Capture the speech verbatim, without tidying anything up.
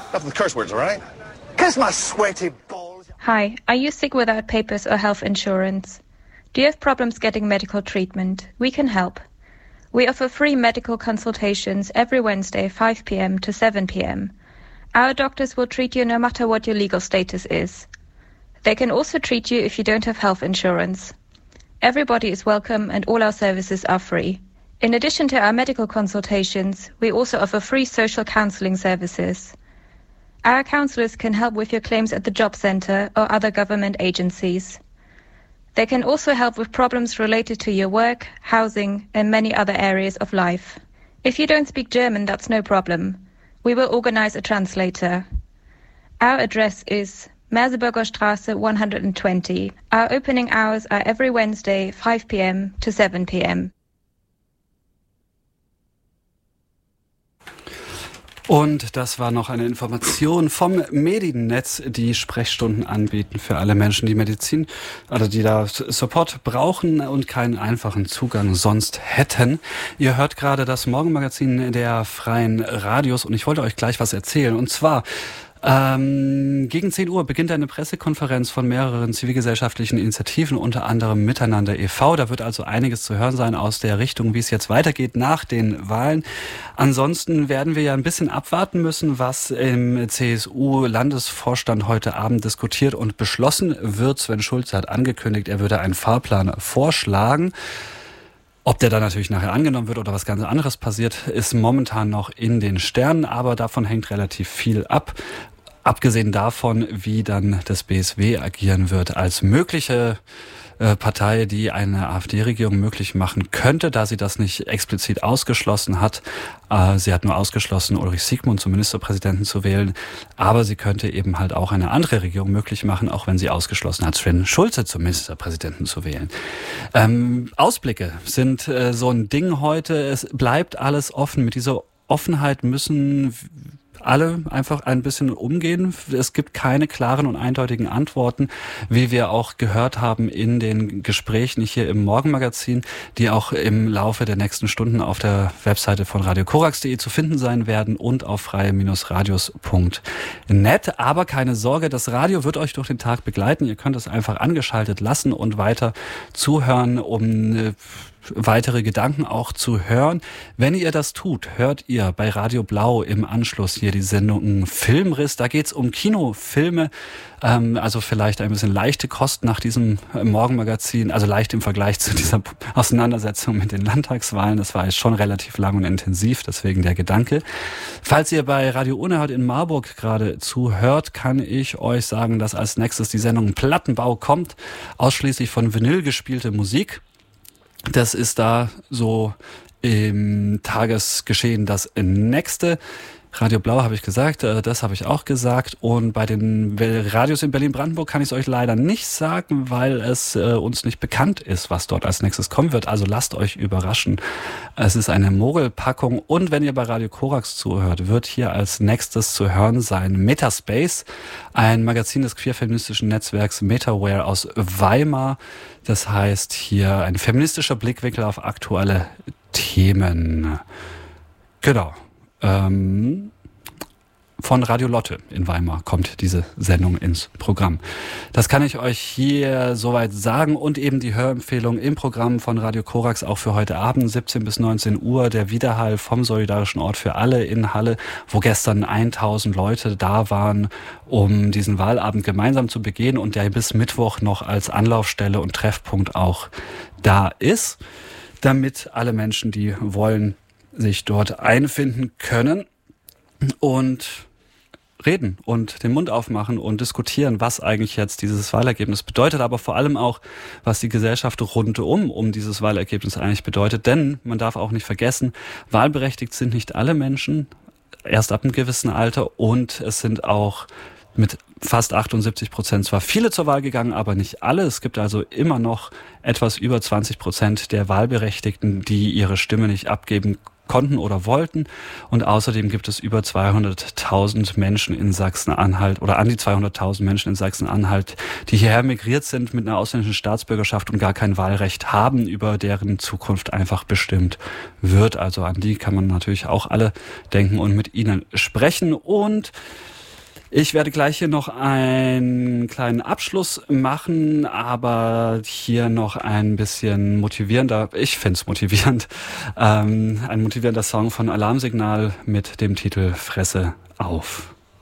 Enough with the curse words, all right? Kiss my sweaty balls. Hi, are you sick without papers or health insurance? Do you have problems getting medical treatment? We can help. We offer free medical consultations every Wednesday, five p.m. to seven p.m. Our doctors will treat you no matter what your legal status is. They can also treat you if you don't have health insurance. Everybody is welcome and all our services are free. In addition to our medical consultations, we also offer free social counselling services. Our counsellors can help with your claims at the job centre or other government agencies. They can also help with problems related to your work, housing and many other areas of life. If you don't speak German, that's no problem. We will organize a translator. Our address is Merseburger Straße one hundred twenty. Our opening hours are every Wednesday, five p.m. to seven p.m. Und das war noch eine Information vom Medinetz, die Sprechstunden anbieten für alle Menschen, die Medizin, also die da Support brauchen und keinen einfachen Zugang sonst hätten. Ihr hört gerade das Morgenmagazin der Freien Radios und ich wollte euch gleich was erzählen. Und zwar Ähm, gegen zehn Uhr beginnt eine Pressekonferenz von mehreren zivilgesellschaftlichen Initiativen, unter anderem Miteinander e V. Da wird also einiges zu hören sein aus der Richtung, wie es jetzt weitergeht nach den Wahlen. Ansonsten werden wir ja ein bisschen abwarten müssen, was im C S U-Landesvorstand heute Abend diskutiert und beschlossen wird. Sven Schulze hat angekündigt, er würde einen Fahrplan vorschlagen. Ob der dann natürlich nachher angenommen wird oder was ganz anderes passiert, ist momentan noch in den Sternen, aber davon hängt relativ viel ab. Abgesehen davon, wie dann das B S W agieren wird als mögliche äh, Partei, die eine AfD-Regierung möglich machen könnte, da sie das nicht explizit ausgeschlossen hat. Äh, sie hat nur ausgeschlossen, Ulrich Siegmund zum Ministerpräsidenten zu wählen, aber sie könnte eben halt auch eine andere Regierung möglich machen, auch wenn sie ausgeschlossen hat, Sven Schulze zum Ministerpräsidenten zu wählen. Ähm, Ausblicke sind äh, so ein Ding heute. Es bleibt alles offen. Mit dieser Offenheit müssen alle einfach ein bisschen umgehen. Es gibt keine klaren und eindeutigen Antworten, wie wir auch gehört haben in den Gesprächen hier im Morgenmagazin, die auch im Laufe der nächsten Stunden auf der Webseite von radio korax punkt de zu finden sein werden und auf freie radios punkt net. Aber keine Sorge, das Radio wird euch durch den Tag begleiten. Ihr könnt es einfach angeschaltet lassen und weiter zuhören, um weitere Gedanken auch zu hören. Wenn ihr das tut, hört ihr bei Radio Blau im Anschluss hier die Sendung Filmriss. Da geht's um Kinofilme, ähm, also vielleicht ein bisschen leichte Kost nach diesem Morgenmagazin, also leicht im Vergleich zu dieser Auseinandersetzung mit den Landtagswahlen. Das war jetzt schon relativ lang und intensiv, deswegen der Gedanke. Falls ihr bei Radio Unerhört in Marburg gerade zuhört, kann ich euch sagen, dass als nächstes die Sendung Plattenbau kommt, ausschließlich von Vinyl gespielte Musik. Das ist da so im Tagesgeschehen das nächste. Radio Blau habe ich gesagt, das habe ich auch gesagt. Und bei den Radios in Berlin-Brandenburg kann ich es euch leider nicht sagen, weil es äh, uns nicht bekannt ist, was dort als nächstes kommen wird. Also lasst euch überraschen. Es ist eine Mogelpackung. Und wenn ihr bei Radio Korax zuhört, wird hier als nächstes zu hören sein Metaspace, ein Magazin des queer-feministischen Netzwerks Metaware aus Weimar. Das heißt hier ein feministischer Blickwinkel auf aktuelle Themen. Genau. Ähm, von Radio Lotte in Weimar kommt diese Sendung ins Programm. Das kann ich euch hier soweit sagen und eben die Hörempfehlung im Programm von Radio Korax auch für heute Abend, siebzehn bis neunzehn Uhr, der Widerhall vom Solidarischen Ort für alle in Halle, wo gestern tausend Leute da waren, um diesen Wahlabend gemeinsam zu begehen und der bis Mittwoch noch als Anlaufstelle und Treffpunkt auch da ist, damit alle Menschen, die wollen, sich dort einfinden können und reden und den Mund aufmachen und diskutieren, was eigentlich jetzt dieses Wahlergebnis bedeutet, aber vor allem auch, was die Gesellschaft rundum um dieses Wahlergebnis eigentlich bedeutet. Denn man darf auch nicht vergessen, wahlberechtigt sind nicht alle Menschen, erst ab einem gewissen Alter, und es sind auch mit fast achtundsiebzig Prozent zwar viele zur Wahl gegangen, aber nicht alle. Es gibt also immer noch etwas über zwanzig Prozent der Wahlberechtigten, die ihre Stimme nicht abgeben konnten oder wollten. Und außerdem gibt es über zweihunderttausend Menschen in Sachsen-Anhalt oder an die zweihunderttausend Menschen in Sachsen-Anhalt, die hierher migriert sind mit einer ausländischen Staatsbürgerschaft und gar kein Wahlrecht haben, über deren Zukunft einfach bestimmt wird. Also an die kann man natürlich auch alle denken und mit ihnen sprechen. Und ich werde gleich hier noch einen kleinen Abschluss machen, aber hier noch ein bisschen motivierender, ich finde es motivierend, ähm, ein motivierender Song von Alarmsignal mit dem Titel Fresse auf.